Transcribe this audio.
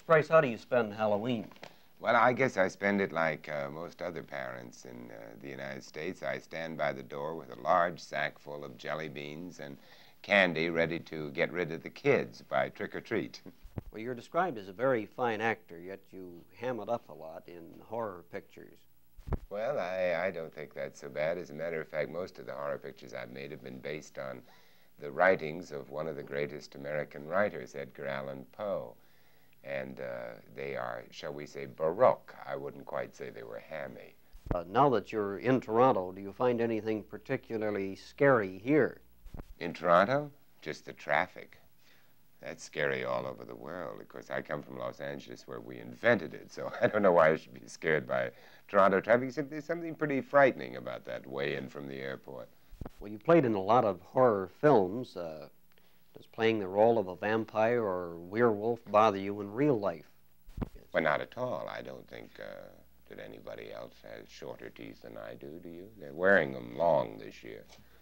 Bryce, how do you spend Halloween? Well, I guess I spend it like most other parents in the United States. I stand by the door with a large sack full of jelly beans and candy ready to get rid of the kids by trick or treat. Well, you're described as a very fine actor, yet you ham it up a lot in horror pictures. Well, I don't think that's so bad. As a matter of fact, most of the horror pictures I've made have been based on the writings of one of the greatest American writers, Edgar Allan Poe. And they are, shall we say, baroque. I wouldn't quite say they were hammy. Now that you're in Toronto, do you find anything particularly scary here? In Toronto, just the traffic. That's scary all over the world. Of course, I come from Los Angeles where we invented it, so I don't know why I should be scared by Toronto traffic, except there's something pretty frightening about that way in from the airport. Well, you played in a lot of horror films. Does playing the role of a vampire or werewolf bother you in real life? Well, not at all. I don't think that anybody else has shorter teeth than I do you? They're wearing them long this year.